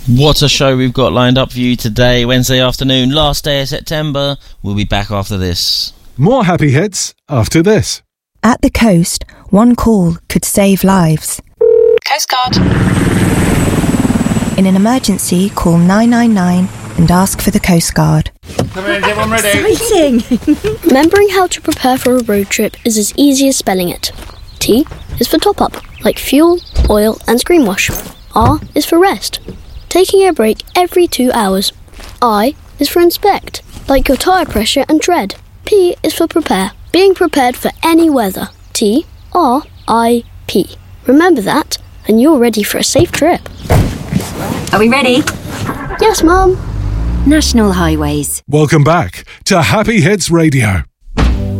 What a show we've got lined up for you today, Wednesday afternoon, last day of September. We'll be back after this. More happy hits after this. At the coast, one call could save lives. Coast Guard. In an emergency, call 999 and ask for the Coast Guard. Come in, everyone ready? Exciting! Remembering how to prepare for a road trip is as easy as spelling it. T is for top up, like fuel, oil and screen wash. R is for rest, taking a break every 2 hours. I is for inspect, like your tyre pressure and tread. P is for prepare, being prepared for any weather. T, R, I, P. Remember that, and you're ready for a safe trip. Are we ready? Yes, Mum. National Highways. Welcome back to Happy Hits Radio.